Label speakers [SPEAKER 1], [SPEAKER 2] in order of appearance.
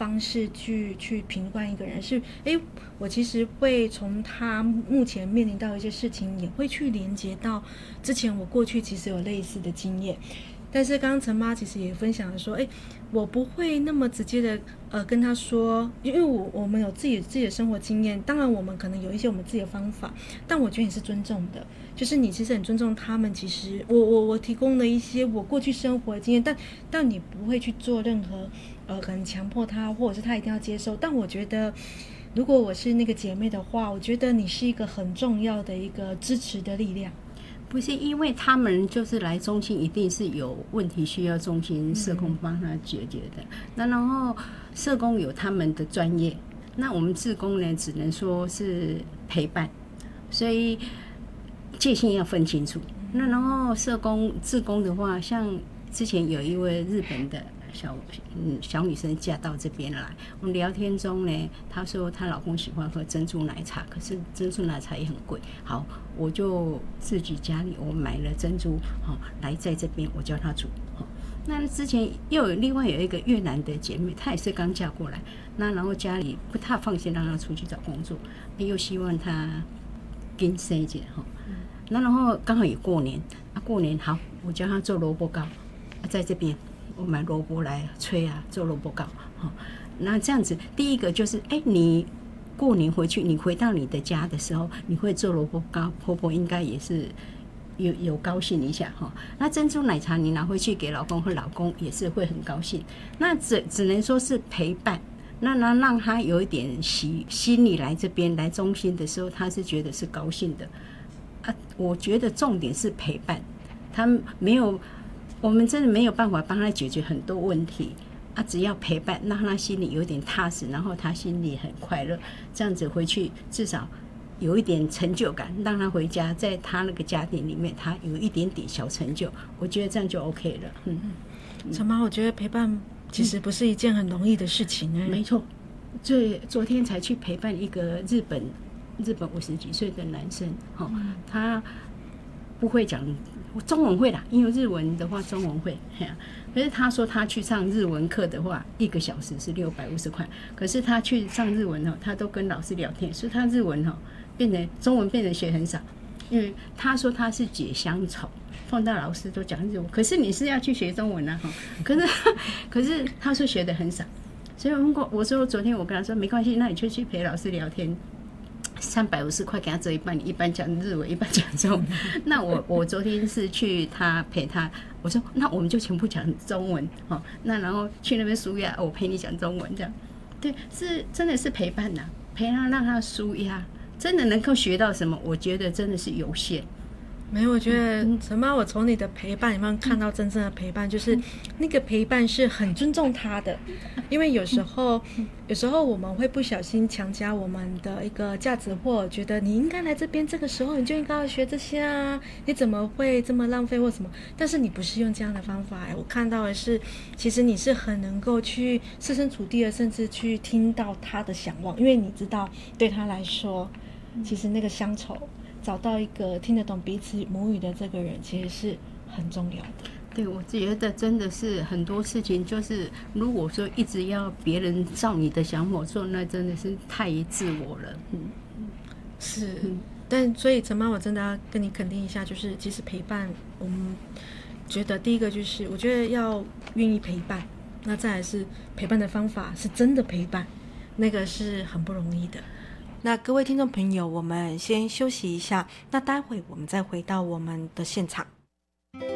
[SPEAKER 1] 方式去评判一个人，是我其实会从他目前面临到一些事情，也会去连接到之前我过去其实有类似的经验。但是刚刚陈妈其实也分享了说，我不会那么直接的跟他说，因为我们有自己的生活经验，当然我们可能有一些我们自己的方法，但我觉得你是尊重的，就是你其实很尊重他们。其实我提供了一些我过去生活的经验，但你不会去做任何可能强迫他，或者是他一定要接受。但我觉得如果我是那个姐妹的话，我觉得你是一个很重要的一个支持的力量。
[SPEAKER 2] 不是因为他们就是来中心一定是有问题需要中心社工帮他解决的，那然后社工有他们的专业，那我们志工呢只能说是陪伴，所以界限要分清楚。那然后志工的话，像之前有一位日本的小女生嫁到这边来，我们聊天中呢，她说她老公喜欢喝珍珠奶茶，可是珍珠奶茶也很贵。好，我就自己家里我买了珍珠，来在这边我教她煮。那之前另外有一个越南的姐妹，她也是刚嫁过来，那然后家里不太放心让她出去找工作，又希望她跟生一点那然后刚好也过年，过年好，我教她做萝卜糕，在这边。我买萝卜来炊做萝卜糕，那这样子，第一个就是，你过年回去，你回到你的家的时候，你会做萝卜糕，婆婆应该也是有高兴一下哈。那珍珠奶茶你拿回去给老公，和老公也是会很高兴。那只能说是陪伴，那让他有一点心里来这边来中心的时候，他是觉得是高兴的我觉得重点是陪伴，他没有。我们真的没有办法帮他解决很多问题只要陪伴，让他心里有点踏实，然后他心里很快乐，这样子回去至少有一点成就感，让他回家在他那个家庭里面他有一点点小成就，我觉得这样就 OK 了。
[SPEAKER 1] 陈妈，我觉得陪伴其实不是一件很容易的事情
[SPEAKER 2] 没错，昨天才去陪伴一个日本50几岁的男生他不会讲中文会啦，因为日文的话中文会可是他说他去上日文课的话1个小时是650块，可是他去上日文他都跟老师聊天，所以他日文变成中文变得学很少，因为他说他是解乡愁，碰到老师都讲日文，可是你是要去学中文可是他说学得很少，所以我说昨天我跟他说没关系，那你就去陪老师聊天，350块给他折一半，你一半讲日文，一半讲中文。那我昨天是去他陪他，我说那我们就全部讲中文那然后去那边舒压，我陪你讲中文这样。对，是真的是陪伴陪他让他舒压，真的能够学到什么？我觉得真的是有限。
[SPEAKER 1] 没有，我觉得陈妈，我从你的陪伴里面看到真正的陪伴，就是那个陪伴是很尊重他的，因为有时候我们会不小心强加我们的一个价值，或觉得你应该来这边，这个时候你就应该要学这些你怎么会这么浪费或什么？但是你不是用这样的方法我看到的是，其实你是很能够去设身处地的，甚至去听到他的想望，因为你知道对他来说，其实那个乡愁。找到一个听得懂彼此母语的这个人，其实是很重要的。
[SPEAKER 2] 对，我觉得真的是很多事情，就是如果说一直要别人照你的想法做，那真的是太自我了。
[SPEAKER 1] 是。但所以陈妈，我真的要跟你肯定一下，就是其实陪伴，我们觉得第一个就是我觉得要愿意陪伴，那再来是陪伴的方法是真的陪伴，那个是很不容易的。那各位听众朋友，我们先休息一下，那待会我们再回到我们的现场。